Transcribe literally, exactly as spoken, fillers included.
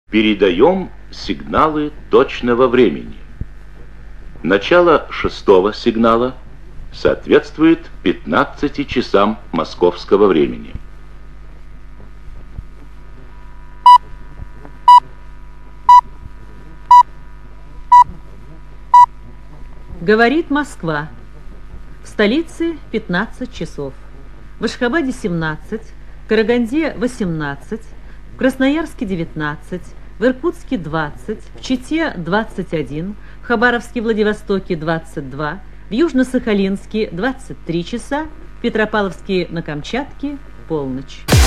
Передаем сигналы точного времени. Начало шестого сигнала соответствует пятнадцати часам московского времени. Говорит Москва. В столице пятнадцать часов. В Ашхабаде семнадцать, в Караганде восемнадцать, в Красноярске девятнадцать, в Иркутске двадцать, в Чите двадцать один, в Хабаровске, Владивостоке двадцать два, в Южно-Сахалинске двадцать три часа, в Петропавловске на Камчатке полночь.